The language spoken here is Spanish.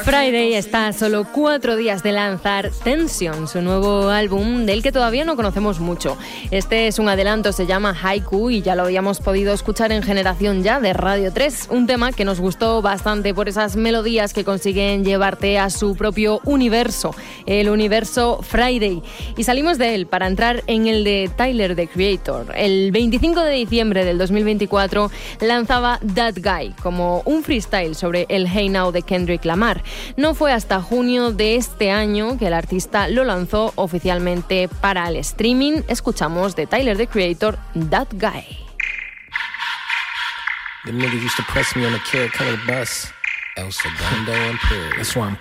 Friday está a solo 4 días de lanzar Tension, su nuevo álbum del que todavía no conocemos mucho. Este es un adelanto, se llama Haiku y ya lo habíamos podido escuchar en Generación Ya de Radio 3, un tema que nos gustó bastante por esas melodías que consiguen llevarte a su propio universo, el universo Friday. Y salimos de él para entrar en el de Tyler, the Creator. El 25 de diciembre del 2024 lanzaba That Guy como un freestyle sobre el Hey Now de Kendrick Lamar. No fue hasta junio de este año que el artista lo lanzó oficialmente para el streaming. Escuchamos de Tyler, the Creator, That Guy. The niggas used to press me on the Carrot Colored bus. El Segundo Imperio. That's why I'm